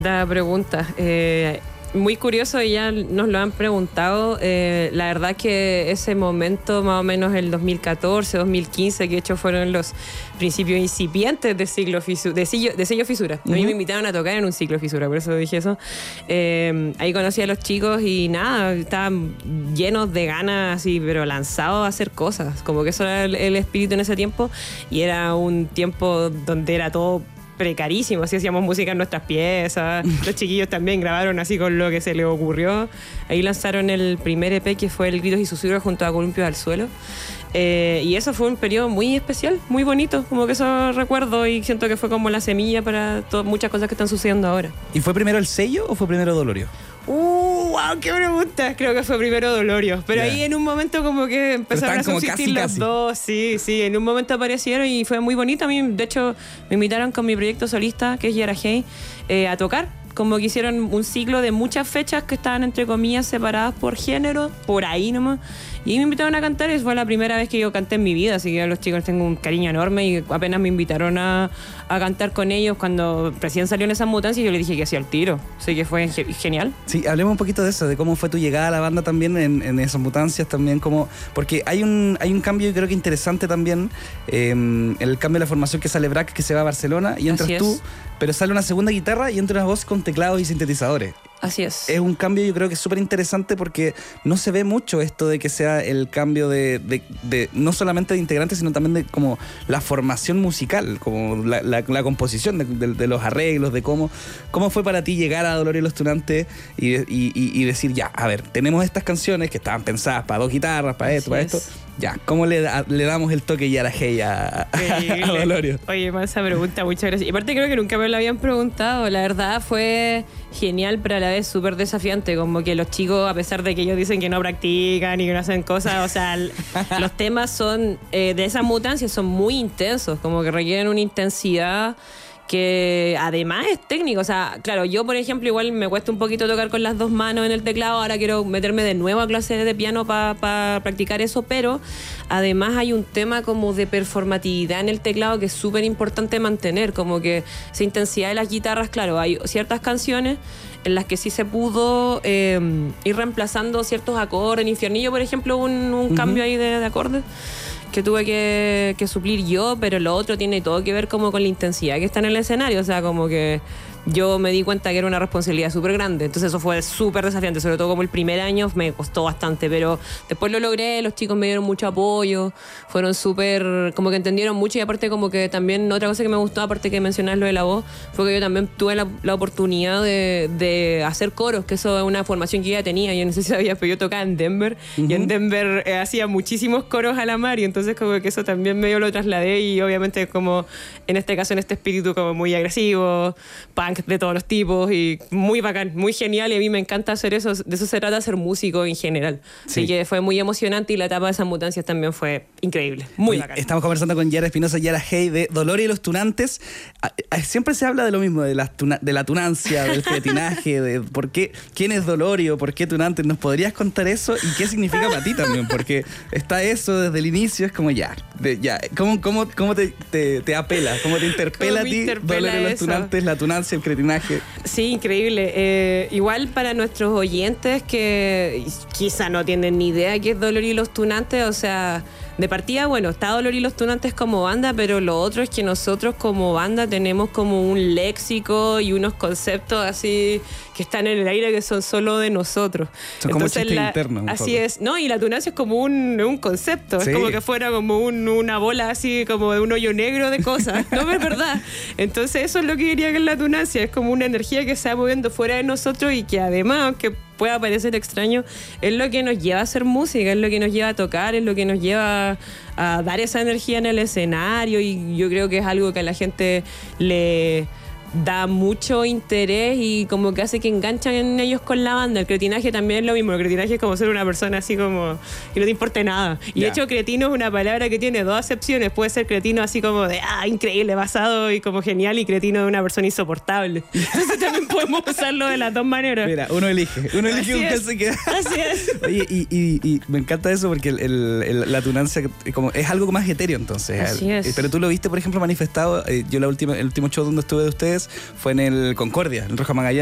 La pregunta. Muy curioso, y ya nos lo han preguntado. La verdad que ese momento, más o menos el 2014, 2015, que de hecho fueron los principios incipientes de sello Fisura. A mí me invitaron a tocar en un ciclo Fisura, por eso dije eso. Ahí conocí a los chicos y nada, estaban llenos de ganas, así, pero lanzados a hacer cosas. Como que eso era el espíritu en ese tiempo, y era un tiempo donde era todo precarísimo, así hacíamos música en nuestras piezas. Los chiquillos también grabaron así con lo que se les ocurrió. Ahí lanzaron el primer EP, que fue El Gritos y Susurros, junto a Columpios al Suelo. Y eso fue un periodo muy especial, muy bonito, como que eso recuerdo, y siento que fue como la semilla para muchas cosas que están sucediendo ahora. ¿Y fue primero el sello o fue primero Dolorio? ¡Wow! ¡Qué pregunta! Creo que fue primero Dolorio. Pero ahí en un momento como que empezaron a subsistir los dos. Sí, en un momento aparecieron y fue muy bonito. A mí, de hecho, me invitaron con mi proyecto solista, que es Yara Hey, a tocar. Como que hicieron un ciclo de muchas fechas que estaban, entre comillas, separadas por género, por ahí nomás. Y me invitaron a cantar, y fue la primera vez que yo canté en mi vida, así que a los chicos tengo un cariño enorme, y apenas me invitaron a cantar con ellos cuando recién salió en Esas Mutancias, yo les dije que hacía el tiro, así que fue genial. Sí, hablemos un poquito de eso, de cómo fue tu llegada a la banda también en Esas Mutancias también, porque hay un cambio, yo creo que interesante también, el cambio de la formación, que sale Brack, que se va a Barcelona y entras tú, pero sale una segunda guitarra y entra una voz con teclados y sintetizadores. Así es. Es un cambio, yo creo que es súper interesante, porque no se ve mucho esto de que sea el cambio de no solamente de integrantes, sino también de como la formación musical, como la composición de los arreglos, de cómo fue para ti llegar a Dolorio y los Tunantes y decir, ya, a ver, tenemos estas canciones que estaban pensadas para dos guitarras, para esto, para esto. Ya, ¿cómo le damos el toque Yara Hey a Dolorio? Oye, más esa pregunta, muchas gracias. Y aparte creo que nunca me lo habían preguntado. La verdad fue genial, pero a la vez súper desafiante. Como que los chicos, a pesar de que ellos dicen que no practican y que no hacen cosas, o sea, los temas son de Esas Mutancias son muy intensos, como que requieren una intensidad que además es técnico. O sea, claro, yo por ejemplo igual me cuesta un poquito tocar con las dos manos en el teclado. Ahora quiero meterme de nuevo a clases de piano para practicar eso, pero además hay un tema como de performatividad en el teclado que es súper importante mantener, como que esa intensidad de las guitarras. Claro, hay ciertas canciones en las que sí se pudo ir reemplazando ciertos acordes. En Infiernillo, por ejemplo, un cambio ahí de acordes que tuve que suplir yo, pero lo otro tiene todo que ver como con la intensidad que está en el escenario. O sea, como que yo me di cuenta que era una responsabilidad súper grande, entonces eso fue súper desafiante, sobre todo como el primer año me costó bastante, pero después lo logré. Los chicos me dieron mucho apoyo, fueron súper, como que entendieron mucho, y aparte como que también otra cosa que me gustó, aparte que mencionar lo de la voz, fue que yo también tuve la oportunidad de hacer coros, que eso es una formación que yo ya tenía. Yo no sé si sabías, pero yo tocaba en Denver, y en Denver hacía muchísimos coros a la mar, y entonces como que eso también medio lo trasladé, y obviamente como en este caso, en este espíritu como muy agresivo, de todos los tipos, y muy bacán, muy genial, y a mí me encanta hacer eso. De eso se trata, ser músico en general. Así que fue muy emocionante, y la etapa de Esas Mutancias también fue increíble, muy bacán. Estamos conversando con Yara Espinosa, Yara Hey, de Dolorio y los Tunantes. Siempre se habla de lo mismo, de la tunancia, del cretinaje, de por qué, quién es Dolorio, por qué Tunantes. ¿Nos podrías contar eso y qué significa para ti también? Porque está eso desde el inicio, es como ¿cómo te apela? ¿Cómo te interpela a ti Dolorio y los Tunantes, la tunancia, el cretinaje? Sí, increíble. Igual para nuestros oyentes que quizá no tienen ni idea qué es Dolorio y los Tunantes, o sea, de partida, bueno, está Dolorio y los Tunantes como banda, pero lo otro es que nosotros como banda tenemos como un léxico y unos conceptos así que están en el aire, que son solo de nosotros. Son como chistes internos. Así es. No, y la tunancia es como un concepto. Sí. Es como que fuera como una bola así, como de un hoyo negro de cosas. No, es verdad. Entonces eso es lo que diría que es la tunacia. Es como una energía que se va moviendo fuera de nosotros, y que además, aunque pueda parecer extraño, es lo que nos lleva a hacer música, es lo que nos lleva a tocar, es lo que nos lleva a dar esa energía en el escenario, y yo creo que es algo que a la gente le da mucho interés y como que hace que enganchan en ellos con la banda. El cretinaje también es lo mismo. El cretinaje es como ser una persona así como que no te importe nada. Y de hecho, cretino es una palabra que tiene dos acepciones. Puede ser cretino así como de increíble, basado y como genial, y cretino de una persona insoportable. Entonces también podemos usarlo de las dos maneras. Mira, uno elige un que se queda. Así es. Oye, y me encanta eso, porque la tunancia como es algo más etéreo, entonces. Así es. Pero tú lo viste, por ejemplo, manifestado. Yo el último show donde estuve de ustedes, fue en el Concordia, en Roja Magallanes.